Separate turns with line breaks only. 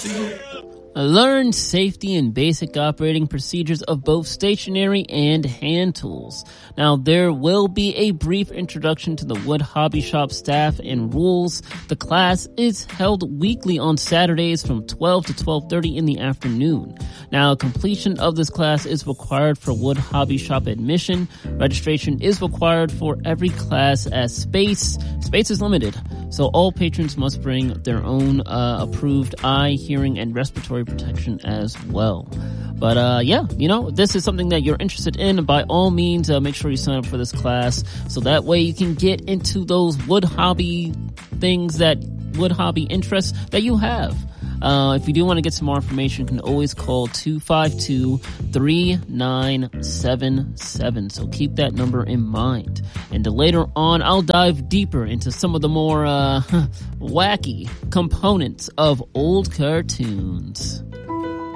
Learn safety and basic operating procedures of both stationary and hand tools. Now, there will be a brief introduction to the Wood Hobby Shop staff and rules. The class is held weekly on Saturdays from 12 to 12:30 in the afternoon. Now, completion of this class is required for Wood Hobby Shop admission. Registration is required for every class as space is limited. So all patrons must bring their own approved eye, hearing, and respiratory protection as well. But this is something that you're interested in. By all means, make sure you sign up for this class so that way you can get into those wood hobby interests that you have. If you do want to get some more information, you can always call 252-3977. So keep that number in mind. And later on, I'll dive deeper into some of the more wacky components of old cartoons.